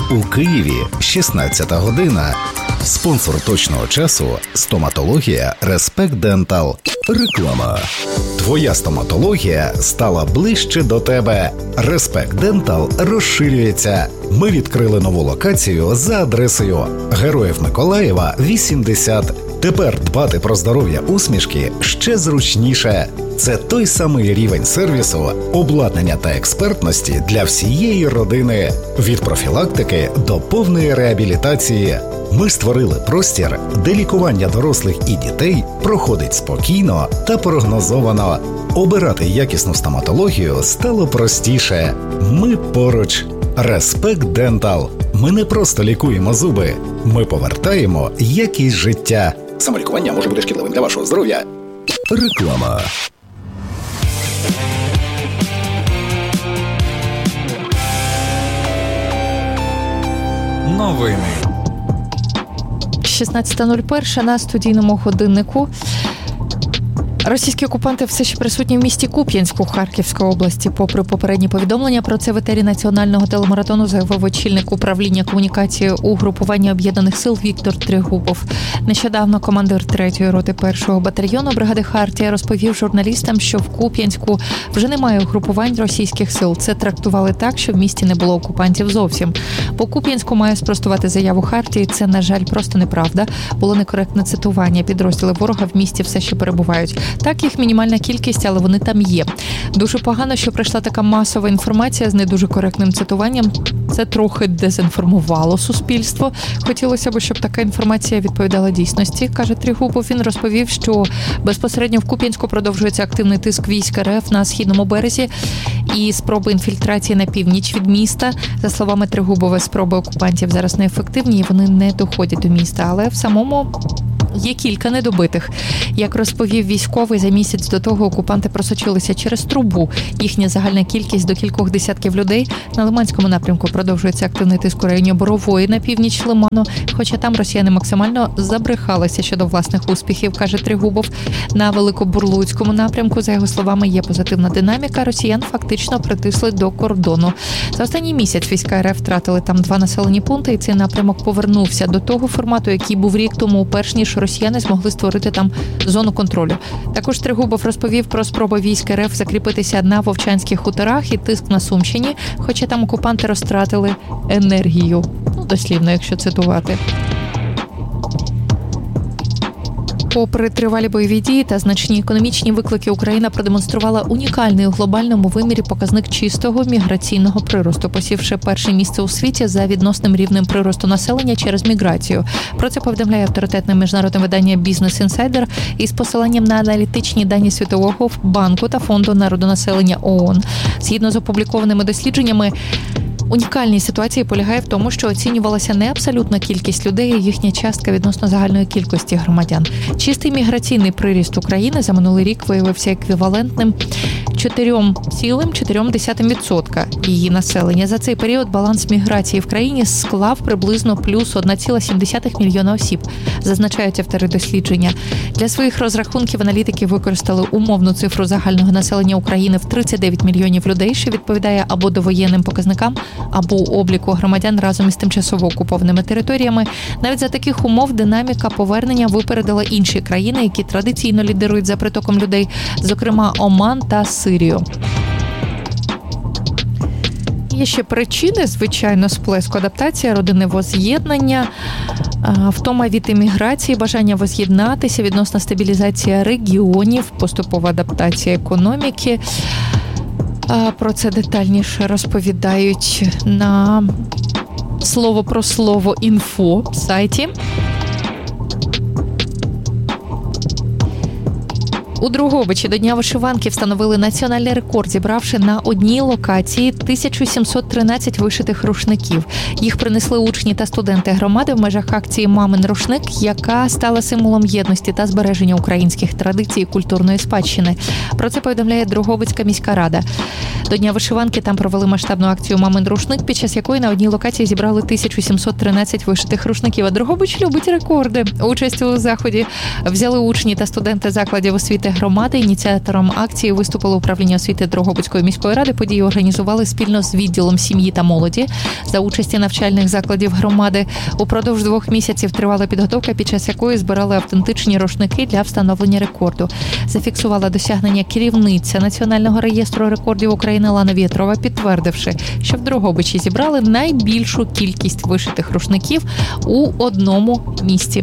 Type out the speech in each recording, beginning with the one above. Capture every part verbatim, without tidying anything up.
У Києві шістнадцята година. Спонсор точного часу – стоматологія Респект Дентал. Реклама. Твоя стоматологія стала ближче до тебе. Респект Дентал розширюється. Ми відкрили нову локацію за адресою Героїв Миколаєва, вісімдесят. Тепер дбати про здоров'я усмішки ще зручніше. Це той самий рівень сервісу, обладнання та експертності для всієї родини. Від профілактики до повної реабілітації. Ми створили простір, де лікування дорослих і дітей проходить спокійно та прогнозовано. Обирати якісну стоматологію стало простіше. Ми поруч. Респект Дентал. Ми не просто лікуємо зуби. Ми повертаємо якість життя. Самолікування може бути шкідливим для вашого здоров'я. Реклама. Новини. шістнадцята нуль один на студійному годиннику. Російські окупанти все ще присутні в місті Куп'янську Харківської області. Попри попередні повідомлення про це в етері національного телемаратону заявив очільник управління комунікації угрупування об'єднаних сил Віктор Трегубов. Нещодавно командир третьої роти першого батальйону бригади Хартія розповів журналістам, що в Куп'янську вже немає угрупувань російських сил. Це трактували так, що в місті не було окупантів зовсім. По Куп'янську має спростувати заяву Хартії. Це, на жаль, просто неправда. Було некоректне цитування. Підрозділи ворога в місті все ще перебувають. Так, їх мінімальна кількість, але вони там є. Дуже погано, що прийшла така масова інформація з не дуже коректним цитуванням. Це трохи дезінформувало суспільство. Хотілося б, щоб така інформація відповідала дійсності, каже Трегубов. Він розповів, що безпосередньо в Куп'янську продовжується активний тиск військ РФ на східному березі і спроби інфільтрації на північ від міста. За словами Трегубова, спроби окупантів зараз неефективні і вони не доходять до міста, але в самому є кілька недобитих. Як розповів військовий, за місяць до того окупанти просочилися через трубу. Їхня загальна кількість до кількох десятків людей. На Лиманському напрямку продовжується активний тиск у районі Борової на північ Лиману, хоча там росіяни максимально забрехалися щодо власних успіхів, каже Трегубов. На Великобурлуцькому напрямку, за його словами, є позитивна динаміка. Росіян фактично притисли до кордону. За останній місяць війська РФ втратили там два населені пункти, і цей напрямок повернувся до того формату, який був рік тому, перш ніж росіяни змогли створити там зону контролю. Також Трегубов розповів про спроби військ РФ закріпитися на Вовчанських хуторах і тиск на Сумщині, хоча там окупанти розтратили енергію. Ну, дослівно, якщо цитувати. Попри тривалі бойові дії та значні економічні виклики, Україна продемонструвала унікальний у глобальному вимірі показник чистого міграційного приросту, посівши перше місце у світі за відносним рівнем приросту населення через міграцію. Про це повідомляє авторитетне міжнародне видання Business Insider із посиланням на аналітичні дані Світового банку та Фонду народонаселення ООН. Згідно з опублікованими дослідженнями, унікальність ситуації полягає в тому, що оцінювалася не абсолютна кількість людей, а їхня частка відносно загальної кількості громадян. Чистий міграційний приріст України за минулий рік виявився еквівалентним чотири цілих чотири десятих відсотка її населення. За цей період баланс міграції в країні склав приблизно плюс один цілих сім десятих мільйона осіб, зазначають автори дослідження. Для своїх розрахунків аналітики використали умовну цифру загального населення України в тридцять дев'ять мільйонів людей, що відповідає або довоєнним показникам, або обліку громадян разом із тимчасово окупованими територіями. Навіть за таких умов динаміка повернення випередила інші країни, які традиційно лідирують за притоком людей, зокрема Оман та Сирію. Є ще причини, звичайно, сплеску: адаптація, родинне воз'єднання, втома від еміграції, бажання воз'єднатися, відносна стабілізація регіонів, поступова адаптація економіки. Про це детальніше розповідають на слово про слово інфо сайті. У Дрогобичі до Дня вишиванки встановили національний рекорд, зібравши на одній локації тисячу сімсот тринадцять вишитих рушників. Їх принесли учні та студенти громади в межах акції «Мамин рушник», яка стала символом єдності та збереження українських традицій і культурної спадщини. Про це повідомляє Дрогобицька міська рада. До Дня вишиванки там провели масштабну акцію «Мамин рушник», під час якої на одній локації зібрали тисячу сімсот тринадцять вишитих рушників. А Дрогобич любить рекорди. Участь у заході взяли учні та студенти закладів освіти громади. Ініціатором акції виступило управління освіти Дрогобицької міської ради. Події організували спільно з відділом сім'ї та молоді за участі навчальних закладів громади. Упродовж двох місяців тривала підготовка, під час якої збирали автентичні рушники для встановлення рекорду. Зафіксувала досягнення керівниця Національного реєстру рекордів України Лана Вєтрова, підтвердивши, що в Дрогобичі зібрали найбільшу кількість вишитих рушників у одному місті.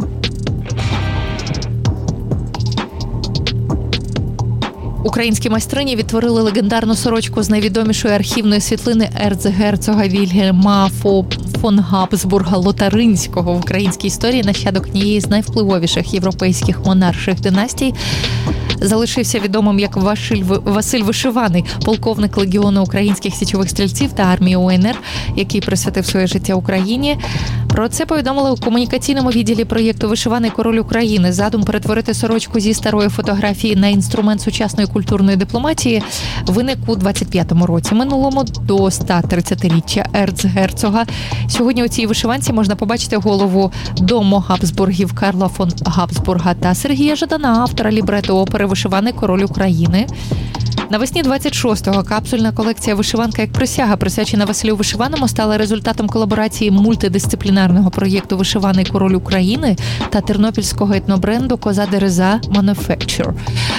Українські майстрині відтворили легендарну сорочку з найвідомішої архівної світлини ерцгерцога Вільгельма фон Габсбурга Лотаринського. В українській історії нащадок однієї з найвпливовіших європейських монарших династій залишився відомим як Василь, Василь Вишиваний, полковник легіону українських січових стрільців та армії УНР, який присвятив своє життя Україні. Про це повідомили у комунікаційному відділі проєкту «Вишиваний король України». Задум перетворити сорочку зі старої фотографії на інструмент сучасної культурної дипломатії виник у двадцять п'ятому році, минулому до ста тридцятиріччя ерцгерцога. Сьогодні у цій вишиванці можна побачити голову дому Габсбургів Карла фон Габсбурга та Сергія Жадана, автора лібрету опери «Вишиваний король України». Навесні двадцять шостого капсульна колекція «Вишиванка як присяга», присвячена Василю Вишиваному, стала результатом колаборації мультидисциплінарного проєкту «Вишиваний король України» та тернопільського етнобренду «Коза Дереза Manufacture».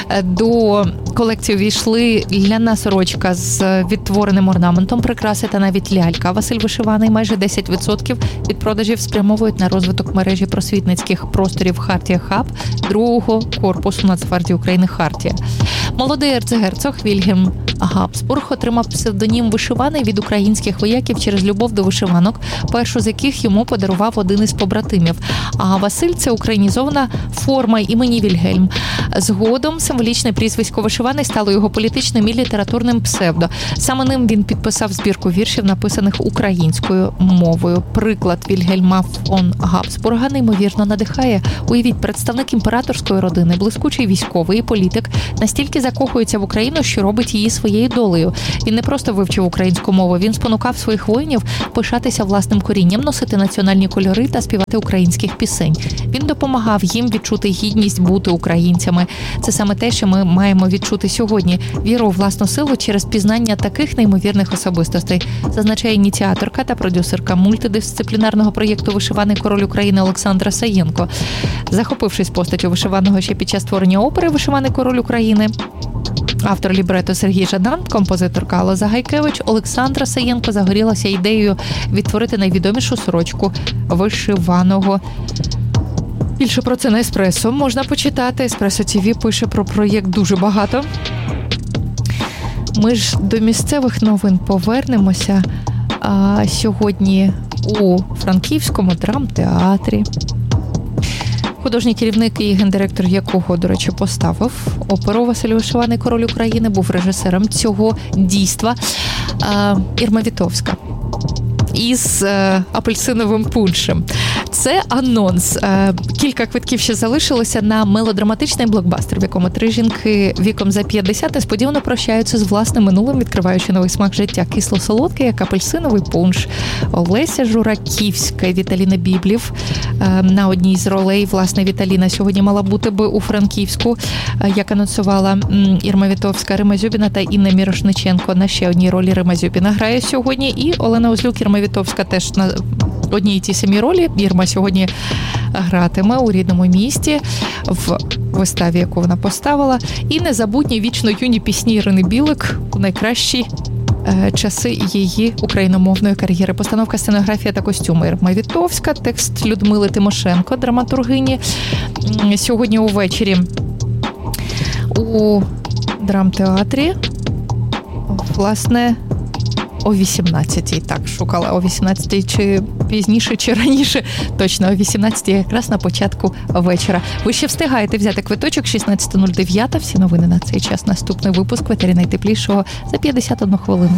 До колекції увійшли ляна сорочка з відтвореним орнаментом, прикраси та навіть лялька. Василь Вишиваний майже десять відсотків від продажів спрямовують на розвиток мережі просвітницьких просторів «Хартія Хаб» другого корпусу Нацгвардії України «Хартія». Молодий ерцгерцог Вільгельм Габсбург отримав псевдонім «Вишиваний» від українських вояків через любов до вишиванок, першу з яких йому подарував один із побратимів. А Василь – це українізована форма імені Вільгельм. Згодом символічне прізвисько «Вишиваний» стало його політичним і літературним псевдо. Саме ним він підписав збірку віршів, написаних українською мовою. Приклад Вільгельма фон Габсбурга неймовірно надихає. Уявіть, представник імператорської родини, блискучий військовий і політик, настільки закохується в Україну, що робить її своєю долею. Він не просто вивчив українську мову, він спонукав своїх воїнів пишатися власним корінням, носити національні кольори та співати українських пісень. Він допомагав їм відчути гідність бути українцями. Це саме те, що ми маємо відчути сьогодні. Віру у власну силу через пізнання таких неймовірних особистостей, зазначає ініціаторка та продюсерка мультидисциплінарного проєкту «Вишиваний король України» Олександра Саєнко. Захопившись постаттю Вишиваного ще під час створення опери «Вишиваний король України», автор лібрету Сергій Жадан, композиторка Алла Загайкевич, Олександра Саєнко загорілася ідеєю відтворити найвідомішу сорочку Вишиваного. Більше про це на Еспресо можна почитати. Еспресо ТІВІ пише про проєкт дуже багато. Ми ж до місцевих новин повернемося. А сьогодні у Франківському драмтеатрі, художній керівник і гендиректор якого, до речі, поставив оперу «Василь Вишиваний король України», був режисером цього дійства, Ірма Вітовська із е, апельсиновим пуншем. Це анонс. Е, кілька квитків ще залишилося на мелодраматичний блокбастер, в якому три жінки віком за п'ятдесят несподівано прощаються з власним минулим, відкриваючи новий смак життя. Кисло-солодкий, як апельсиновий пунш. Олеся Жураківська, Віталіна Біблів. Е, на одній з ролей, власне, Віталіна сьогодні мала бути би у Франківську, е, як анонсувала м, Ірма Вітовська. Рима Зюбіна та Інна Мірошниченко на ще одній ролі Рима Зюбіна грає сьогодні. І Олена Озлюк, Ірма Вітовська теж на одній і тій самій ролі. Ірма сьогодні гратиме у рідному місті в виставі, яку вона поставила. І незабутні вічно юні пісні Ірини Білик у найкращі е, часи її україномовної кар'єри. Постановка, сценографія та костюми Ірма Вітовська, текст Людмили Тимошенко, драматургині. Сьогодні увечері у драмтеатрі, власне, о вісімнадцятій. Так, шукала о вісімнадцятій, чи пізніше, чи раніше. Точно, о вісімнадцятій, якраз на початку вечора. Ви ще встигаєте взяти квиточок шістнадцята нуль дев'ять. Всі новини на цей час. Наступний випуск «Ветері найтеплішого» за п'ятдесят одну хвилину.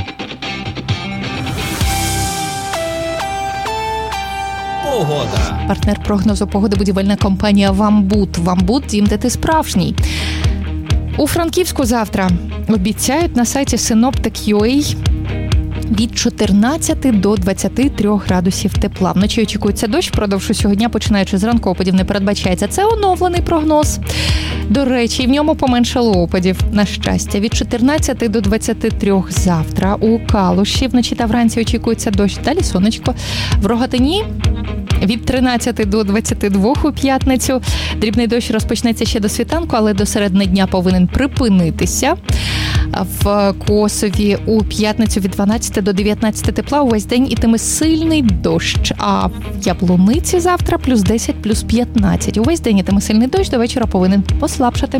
Погода. Партнер прогнозу погоди будівельна компанія «Вамбут». «Вамбут» – дім, де ти справжній. У Франківську завтра обіцяють на сайті синоптик крапка ю а від чотирнадцяти до двадцяти трьох градусів тепла. Вночі очікується дощ, впродовж усього дня, починаючи з ранку, опадів не передбачається. Це оновлений прогноз. До речі, в ньому поменшало опадів, на щастя. Від чотирнадцяти до двадцяти трьох завтра. У Калуші вночі та вранці очікується дощ. Далі сонечко. В Рогатині від тринадцяти до двадцяти двох у п'ятницю. Дрібний дощ розпочнеться ще до світанку, але до середини дня повинен припинитися. В Косові у п'ятницю від дванадцяти до дев'ятнадцяти тепла, увесь день ітиме сильний дощ. А в Яблуниці завтра плюс десять, плюс п'ятнадцять. Увесь день ітиме сильний дощ, до вечора повинен послабшати.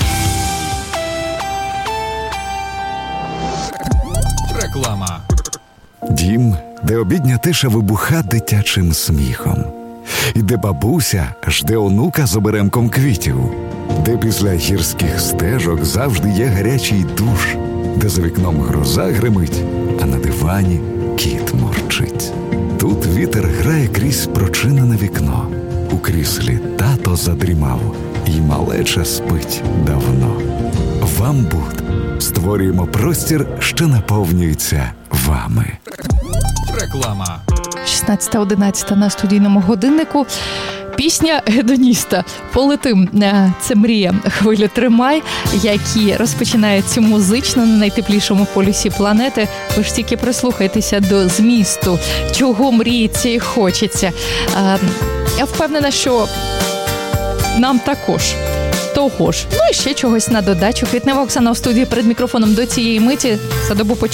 Реклама. Дім, де обідня тиша вибуха дитячим сміхом. І де бабуся жде онука з оберемком квітів. Де після гірських стежок завжди є гарячий душ. Де за вікном гроза гримить, а на дивані кіт мурчить. Тут вітер грає крізь прочинене вікно. У кріслі тато задрімав, і малеча спить давно. «Вамбут» створюємо простір, що наповнюється вами. Реклама. шістнадцята одинадцята на студійному годиннику. Пісня гедоніста «Полетим» – це мрія «Хвилю тримай», які розпочинають цю музично на найтеплішому полюсі планети. Ви ж тільки прислухайтеся до змісту, чого мріється і хочеться. Я впевнена, що нам також того ж. Ну і ще чогось на додачу. Квітнева Оксана у студії перед мікрофоном до цієї миті. За добу